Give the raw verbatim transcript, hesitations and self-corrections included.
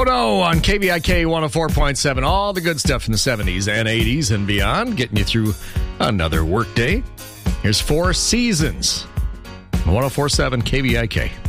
Toto on K V I K one oh four point seven. All the good stuff from the seventies and eighties and beyond, getting you through another workday. Here's Four Seasons. one oh four point seven K V I K.